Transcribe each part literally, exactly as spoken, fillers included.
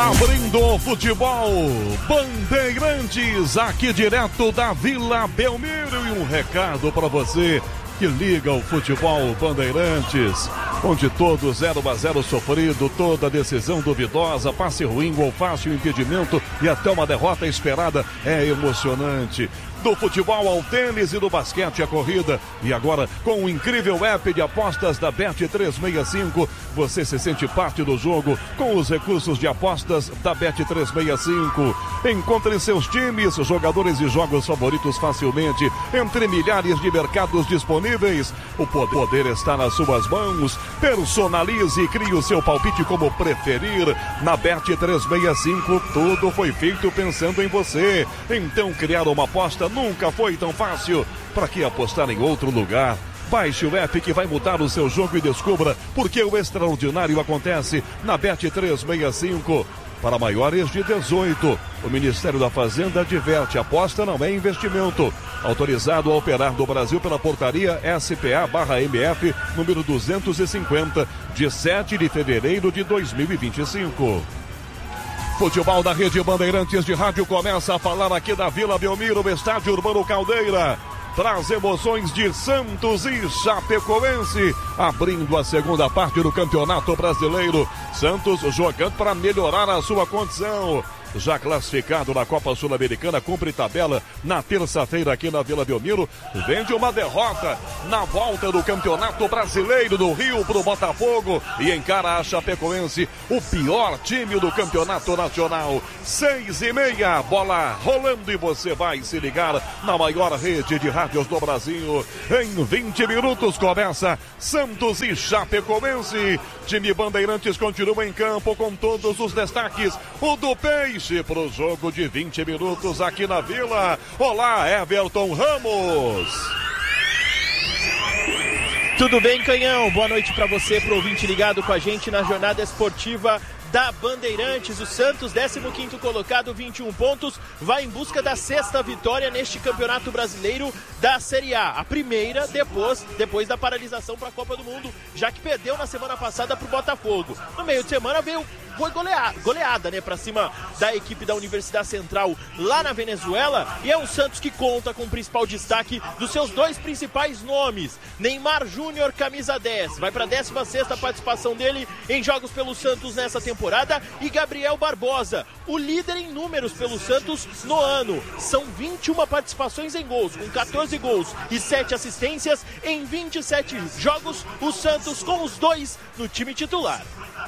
Abrindo o futebol, Bandeirantes, aqui direto da Vila Belmiro. E um recado para você que liga o futebol Bandeirantes, onde todo zero a zero sofrido, toda decisão duvidosa, passe ruim, gol fácil, impedimento e até uma derrota esperada é emocionante. Do futebol ao tênis e do basquete à corrida. E agora, com o incrível app de apostas da Bet trezentos e sessenta e cinco, você se sente parte do jogo com os recursos de apostas da Bet trezentos e sessenta e cinco. Encontre seus times, jogadores e jogos favoritos facilmente entre milhares de mercados disponíveis. O poder está nas suas mãos. Personalize e crie o seu palpite como preferir. Na Bet trezentos e sessenta e cinco, tudo foi feito pensando em você. Então, criar uma aposta nunca foi tão fácil. Para que apostar em outro lugar? Baixe o app que vai mudar o seu jogo e descubra porque o extraordinário acontece na Bet trezentos e sessenta e cinco. Para maiores de dezoito, o Ministério da Fazenda adverte: aposta não é investimento. Autorizado a operar no Brasil pela portaria S P A barra M F, número duzentos e cinquenta, de sete de fevereiro de dois mil e vinte e cinco. Futebol da Rede Bandeirantes de Rádio começa a falar aqui da Vila Belmiro, Estádio Urbano Caldeira. Traz emoções de Santos e Chapecoense, abrindo a segunda parte do Campeonato Brasileiro. Santos jogando para melhorar a sua condição. Já classificado na Copa Sul-Americana, cumpre tabela na terça-feira aqui na Vila Belmiro. Vem de uma derrota na volta do Campeonato Brasileiro do Rio para o Botafogo e encara a Chapecoense, o pior time do Campeonato Nacional. Seis e meia, bola rolando e você vai se ligar na maior rede de rádios do Brasil. Em vinte minutos começa Santos e Chapecoense. Time Bandeirantes continua em campo com todos os destaques. O do Peixe para o jogo de vinte minutos aqui na Vila. Olá, Everton Ramos. Tudo bem, Canhão? Boa noite para você, pro ouvinte ligado com a gente na jornada esportiva da Bandeirantes. O Santos, décimo quinto colocado, vinte e um pontos, vai em busca da sexta vitória neste Campeonato Brasileiro da Série A. A primeira depois, depois da paralisação para a Copa do Mundo, já que perdeu na semana passada para o Botafogo. No meio de semana veio foi goleada, goleada né, para cima da equipe da Universidade Central lá na Venezuela, e é um Santos que conta com o principal destaque dos seus dois principais nomes. Neymar Júnior, camisa dez, vai para a décima sexta participação dele em jogos pelo Santos nessa temporada, e Gabriel Barbosa, o líder em números pelo Santos no ano. São vinte e uma participações em gols, com quatorze gols e sete assistências em vinte e sete jogos, o Santos com os dois no time titular.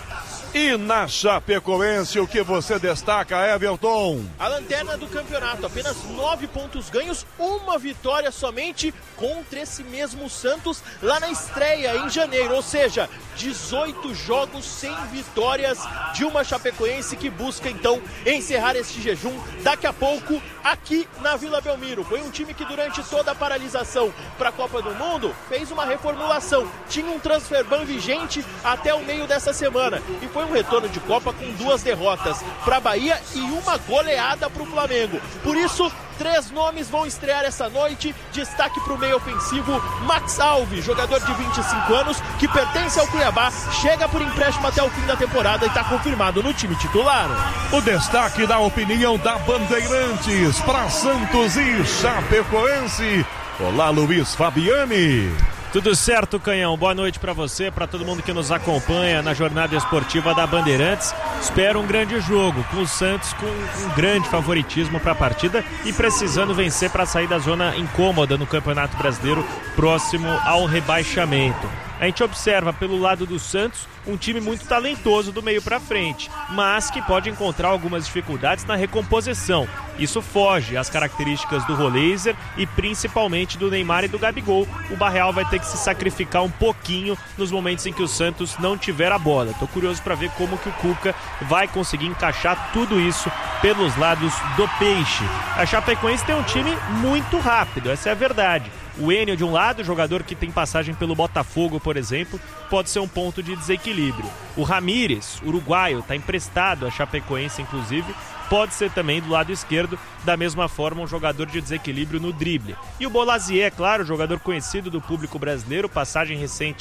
E na Chapecoense, o que você destaca, Everton? A lanterna do campeonato, apenas nove pontos ganhos, uma vitória somente contra esse mesmo Santos lá na estreia em janeiro, ou seja, dezoito jogos sem vitórias de uma Chapecoense que busca então encerrar este jejum daqui a pouco aqui na Vila Belmiro. Foi um time que durante toda a paralisação para a Copa do Mundo fez uma reformulação, tinha um transfer ban vigente até o meio dessa semana, e foi um retorno de Copa com duas derrotas para a Bahia e uma goleada para o Flamengo. Por isso, três nomes vão estrear essa noite. Destaque para o meio ofensivo, Max Alves, jogador de vinte e cinco anos, que pertence ao Cuiabá, chega por empréstimo até o fim da temporada e está confirmado no time titular. O destaque da opinião da Bandeirantes para Santos e Chapecoense. Olá, Luiz Fabiani. Tudo certo, Canhão? Boa noite para você, para todo mundo que nos acompanha na jornada esportiva da Bandeirantes. Espero um grande jogo, com o Santos com um grande favoritismo para a partida e precisando vencer para sair da zona incômoda no Campeonato Brasileiro, próximo ao rebaixamento. A gente observa pelo lado do Santos um time muito talentoso do meio para frente, mas que pode encontrar algumas dificuldades na recomposição. Isso foge às características do Roleiser e principalmente do Neymar e do Gabigol. O Barreal vai ter que se sacrificar um pouquinho nos momentos em que o Santos não tiver a bola. Tô curioso para ver como que o Cuca vai conseguir encaixar tudo isso pelos lados do Peixe. A Chapecoense tem um time muito rápido, essa é a verdade. O Enio de um lado, jogador que tem passagem pelo Botafogo, por exemplo, pode ser um ponto de desequilíbrio. O Ramírez, uruguaio, está emprestado à Chapecoense, inclusive, pode ser também do lado esquerdo, da mesma forma um jogador de desequilíbrio no drible. E o Bolazier, é claro, jogador conhecido do público brasileiro, passagem recente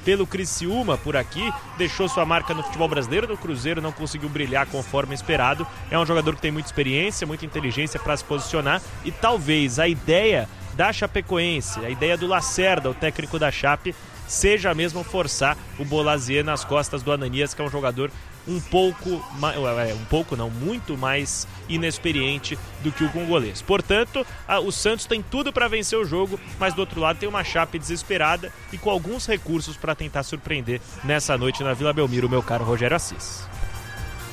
pelo Criciúma por aqui, deixou sua marca no futebol brasileiro, no Cruzeiro não conseguiu brilhar conforme esperado. É um jogador que tem muita experiência, muita inteligência para se posicionar e talvez a ideia da Chapecoense, a ideia do Lacerda, o técnico da Chape, seja mesmo forçar o Bolazier nas costas do Ananias, que é um jogador um pouco, um pouco não, muito mais inexperiente do que o congolês. Portanto, o Santos tem tudo para vencer o jogo, mas do outro lado tem uma Chape desesperada e com alguns recursos para tentar surpreender nessa noite na Vila Belmiro, meu caro Rogério Assis.